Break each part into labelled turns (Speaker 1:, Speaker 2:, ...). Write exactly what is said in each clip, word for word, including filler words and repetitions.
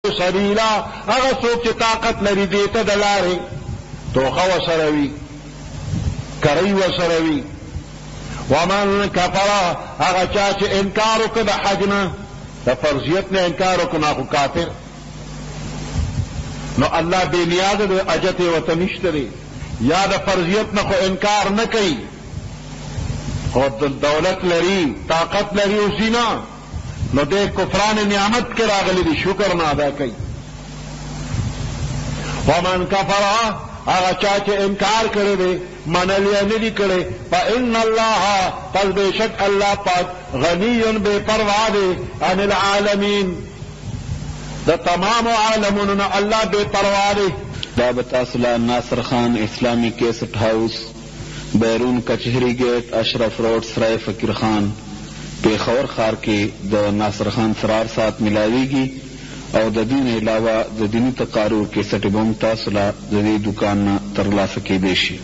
Speaker 1: سبیلا هغه څوک چې طاقت لري دې ته د لارې توخه ورسره وي کرۍ ورسره وي ومن کفر هغه چا چې انکار وکړ د حج نه د فرضیت نه انکار وکړ نو کافر نو الله بے نیاز د اجت ورته نشته دی یا د فرضیت نه خو انکار نه کوي خو دولت لري طاقت لري اوسې نه نو د کفران نعمت کې راغلی دی شکر نه ادا کوي ومن کفر هغه چا چې انکار کړی دی منل یې نه دي کړی فإن الله پس بېشک الله پاک غني بے پروا دی عن العالمین د تمام عالمونو نه الله بے پروا دی.
Speaker 2: دا بتاصلہ ناصر خان اسلامی کیسٹ ہاؤس بیرون کچہری گیٹ اشرف روڈ سرائے فقیر خان پیښور ښار کې د ناصر خان سرار سات ملاویږي او د دین علاوه د دینی تقاریر کیسټ بم تاسو له د دې دکان نه ترلاسه کېدای شي.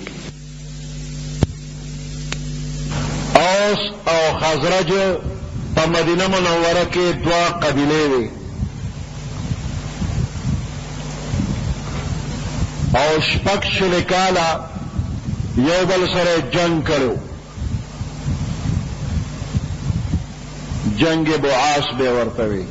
Speaker 1: اوس او خزرج په مدینه منوره کې دوه قبیلې وي او شپږ شل کاله یو بل سره جنگ کړو جنگ بعاص به ورته وي.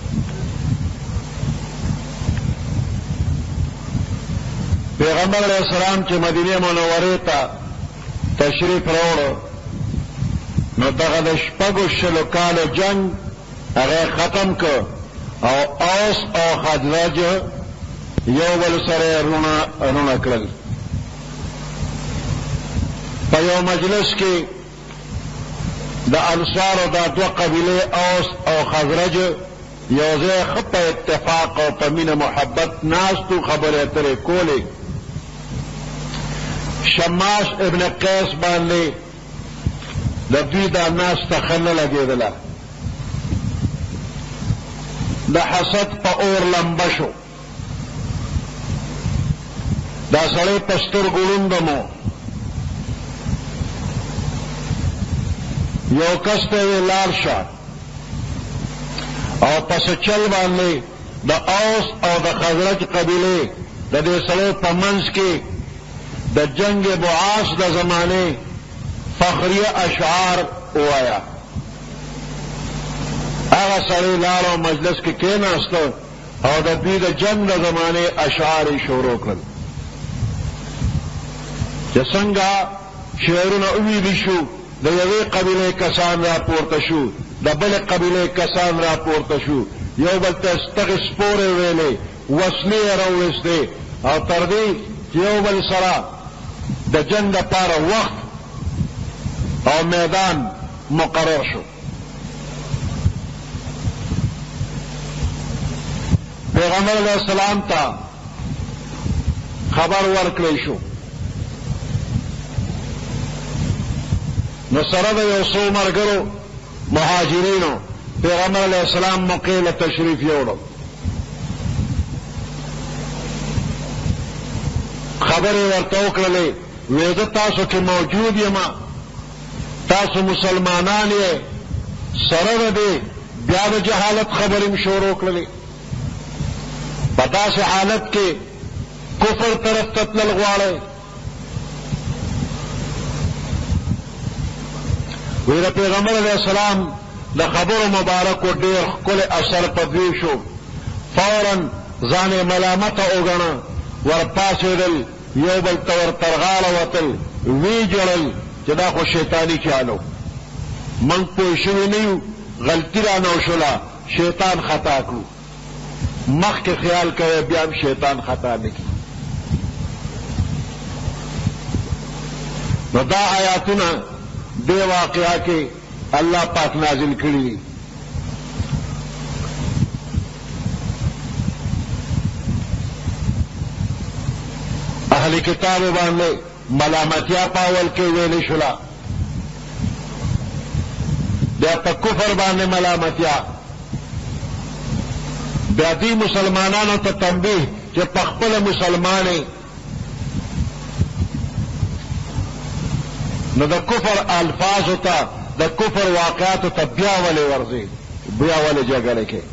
Speaker 1: پیغمبر علیہ السلام چې مدینه منوره ته تشریف راوړ نو دغه د شپږو شلو کالو جنگ هغه ختم کړ او اوس او خزرج یو بل سره رونه رونه کړل. په یو مجلس کې د انصارو دا دوه قبیلې اوس او خزرج یو ځای ښه په اتفاق او په مینه محبت ناستو خبرې اترې کولې. شماس ابن قیس باندې د دوی دا ناسته ښه نه لګېدله د حسد په اور لمبه شو. دا سړی په سترګو ړونده مو یو کس ته یې لار شه او پس چل باندې د اوس او د خزرج قبیلې د دې سړی په منځ کې د جنگ بعاص د زمانه فخریه اشعار وایا. هغه سړی لار او مجلس کې کېناسته او د دوی د جنگ د زمانه اشعار یې شروع کړل چې څنګه شعرونه اویلی شو د یوې قبیلې کسان را پورته شو د بلې قبیلې کسان را پورته شو یو بل ته ستغې سپورې ویلې وسلې یې راوویستې او تر دې چې یو بل سره د جنگ دپاره وخت او میدان مقرر شو. پیغمبر علیہ السلام ته خبر ورکړی شو نو سره د یو څو ملګرو مهاجرینو پیغمبر علیہ السلام مکې له تشریف یوړو. خبرې ورته وکړلې وې زه تاسو کې موجود یم تاسو مسلمانان یې سره د دې بیا د جهالت خبرې م شروع کړلې په داسې حالت کې کفر طرف ته تلل غواړئ. وی د پیغمبر علیہ السلام د خبرو مبارکو ډېر ښکلی اثر په دوی شو. فوراً ځان یې ملامته وګڼه ورپاڅېدل یو بل ته ور ترغاړه وتل ویې جوړل چې دا خو شیطاني چالو موږ پوه شوي نه یو غلطي رانه وشوله شیطان خطا کړو مخکې خیال کوئ بیا هم شیطان خطا نه کړي. نو دا آیاتونه دې واقعه کې الله پاک نازل کړي دي. اهل کتاب باندې ملامتیا پاول کې ویلې شولا بیا په کفر باندې ملامتیا بیا دې مسلمانانو ته تنبیه چې په خپل مسلمانې نو د کفر الفاظ ته د کفر واقعات ته بیا ولې ورځي بیا ولې جګړه کوي.